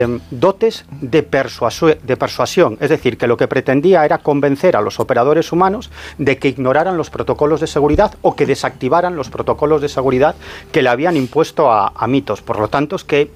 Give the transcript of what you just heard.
dotes de persuasión, es decir, que lo que pretendía era convencer a los operadores humanos de que ignoraran los protocolos de seguridad o que desactivaran los protocolos de seguridad que le habían impuesto a Mitos. Por lo tanto, es que